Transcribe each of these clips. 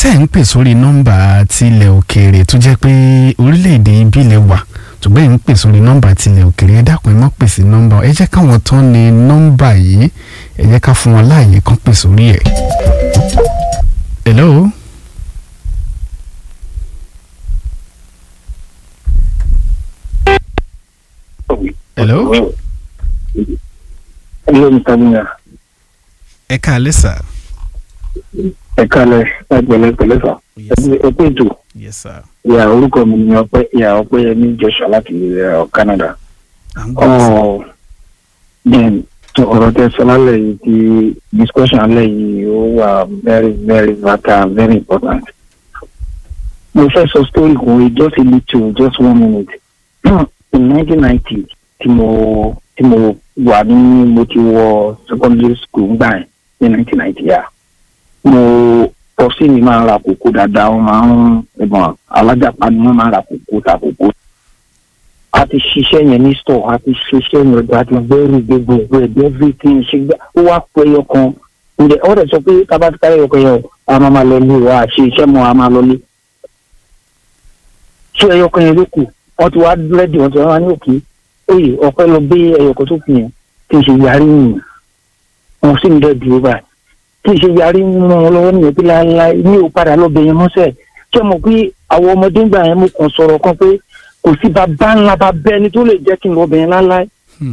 tẹ́ ń pè sórí nọ́mbà tilẹ̀ òkèèrè tó jẹ́ pé orílẹ̀-èdè ibi lè wà ṣùgbọ́n ẹ̀ ń pè sórí nọ́mbà tilẹ̀ òkèèrè ẹ dákun ẹ má pè sí nọ́mbà ẹ jẹ́ káwọn tán ní nọ́mbà yìí ẹ jẹ́ ká fún wọn láàyè kan pè sórí ẹ̀. hello. hello. Hello, Mr. Miya. ẹ káalẹ́ sà. Ẹ káalẹ́ pẹ̀lẹ́ sà. Ẹ pé ètò. yes sir. Ìyá orúkọ mi ni Ọpẹ́yẹmí Joshua láti Canada. Then ọ̀rọ̀ tẹ́ sọ lálẹ́ yìí ti discussion alẹ́ yìí ó wà very very vital very important. Mo fẹ́ sọ story kan just a little just 1 minute. In 1990 tí mo wà ní mo ti wọ secondary school gbà yẹn ní 1990 yà. Mo pọ̀sí mi máa ń ra kòkó dáadáa wọ́n máa ń ẹ̀gbọ́n alájàpá ni wọ́n máa ń ra kòkó ta kòkó. A ti ṣiṣẹ́ yẹn ní store a ti ṣiṣẹ́ yẹn ọ̀dọ̀ àti bẹ́ẹ̀rù gbogbo ẹ̀dẹ́ everything ṣe gbá ó wá pé ẹyọ kan ǹjẹ́ ó dẹ̀ sọ pé tábà ti káyọ̀ ẹyọ kan yẹn a máa lọ ní ìwà àṣẹ iṣẹ́ mọ́ a máa lọ ní. Ṣé ẹyọ kan yẹn ló kù wọ́n ti wá rẹ́dì wọ́n ti wá ní òkè oye ọ̀pẹ lọ gbé ẹyọ kan tó kù yẹn tí ì ṣe yarí yìnyín wọn sì ń dẹ̀ dúró báyìí tí ì ṣe yarí mọ́ wọn lọ́wọ́ nìyẹn pé láéláé ní ò padà lọ́bẹ̀ yẹn mọ́sẹ̀ ṣé mo pé àwọn ọmọdé ń gbà yẹn mo kàn sọ̀rọ̀ kan pé kò sí bàbá ńlá bá bẹ́ẹ̀ ni tó lè jẹ́ kí n lọ́bẹ̀ yẹn láéláé.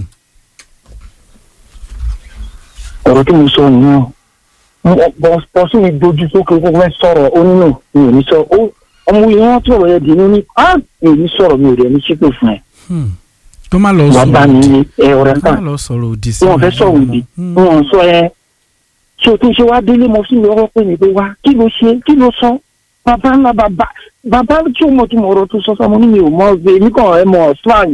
ọ̀rọ̀ tí mo sọ nìyẹn bọ́sí mi dojú sókè kó fẹ́ sọ̀rọ̀ ó nínú mi ò ní sọ ọmọ yìí wọ́n tó ọ̀rọ̀ yẹn dì ní mi ò ní sọ̀rọ̀ mi ò rẹ̀ ní ṣépè fún ẹ. tó má lọ sọ̀rọ̀ òdì sí wọn fẹ́ sọ̀rọ̀ òdì wọn sọ ẹ ṣé o tí ń ṣe wá délé mo sì ní ọwọ́ pé mi pé wá kí ló sọ bàbá ńlá bàbá tí o mọ̀ tí mo rọ tó sọ sọmọ ní mi ò mọ̀ ọ́ èmi kàn ẹ mọ̀ slang.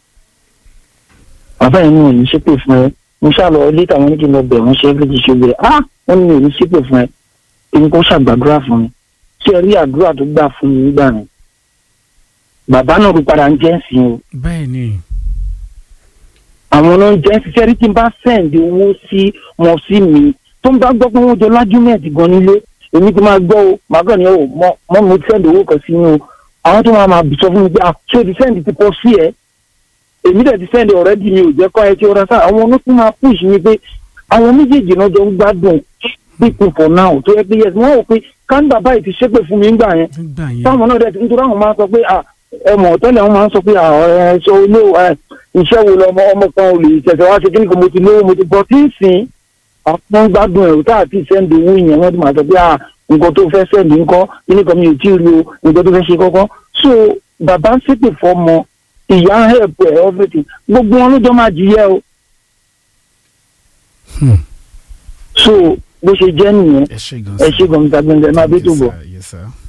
bàbá yẹn ní òní ṣépè fún ẹ mo ṣàlọ ilé tàwọn oníkì lọ bẹ̀ wọ́n ṣe é fi ṣe bẹ̀ wọ́n ní òní ṣépè fún ẹ èmi kò ṣàgbàdúrà fún mi ṣé ẹ rí àdúrà tó gbà fún mi nígbà mi bàbá náà ló padà ń jẹ́ ẹ̀sìn o. bẹ́ẹ̀ ni. àwọn náà ń jẹ́ ẹ̀sìn sẹ́rí tí n bá sẹ́ǹdì owó sí wọn sí mi tó ń bá gbọ́ pé wọ́n jọ lájúmẹ̀tì gan nílé èmi ti máa gbọ́ o màá gbọ́ ni o mọ́ mi sẹ́ǹdì owó kan sí yín o àwọn tó máa sọ fún mi pé ṣé o ti sẹ́ǹdì ti pọ̀ sí ẹ èmi dẹ̀ ti sẹ́ǹdì ọ̀rẹ́dì mi ò jẹ́ kọ́ ẹ tí ó ra sáà àwọn olókùn máa push mi pé àwọn méjèèjì náà jọ ń gbádùn people for now tó yẹ pé yes wọ́n rò pé kánbà báyìí ti ṣépè fún mi ńgbà yẹn táwọn náà dẹ̀ ti nítorí àwọn máa sọ pé ẹmọ tẹ́lẹ̀ wọn máa ń sọ pé ẹ̀ṣọ́ ilé iṣẹ́ wo lọmọ ọmọ kan ò lè ṣẹ̀ṣẹ̀ wá ṣe kí ni kò mo ti lówó mo ti bọ́ tí ń sìn àwọn gbádùn ẹ̀rù tá àti sẹ́ǹdì owó yẹn wọ́n ti máa sọ pé nǹkan tó fẹ́ sẹ́ǹdì ńkọ́ kí ni kan mi ò tí ì rí o nǹkan tó fẹ́ ṣe kọ́kọ́ so bàbá ń ṣépè fọ́mọ ìyá ń help ẹ̀ everything gbogbo wọn ló jọ máa jìyẹ o. so bó ṣe jẹ́ nìyẹn ẹ ṣe gan-an tàbí ẹ̀ máa bí tó bọ̀.